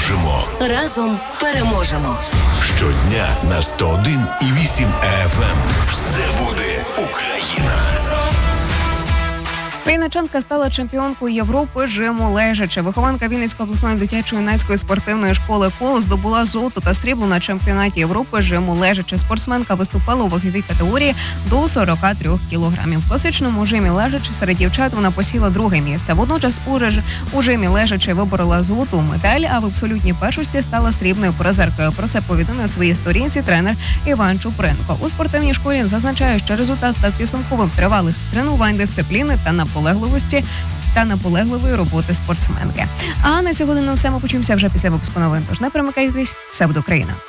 переможемо. Разом переможемо. Щодня на 101,8 FM. Все буде Україна. Вінничанка стала чемпіонкою Європи жиму лежачи. Вихованка Вінницької обласної дитячо-юнацької спортивної школи «Колос» здобула золото та срібло на чемпіонаті Європи жиму лежачи. Спортсменка виступала у ваговій категорії до 43 кілограмів. В класичному жимі лежачи серед дівчат вона посіла друге місце. Водночас у жимі лежачи виборола золоту медаль, а в абсолютній першості стала срібною призеркою. Про це повідомив на своїй сторінці тренер Іван Чупринко. У спортивній школі зазначають, що результат став підсумковим тривалих тренувань, дисципліни та наполегливої роботи спортсменки. А на цю годину все, ми почуємося вже після випуску новин. Тож не перемикайтесь, все буде Україна.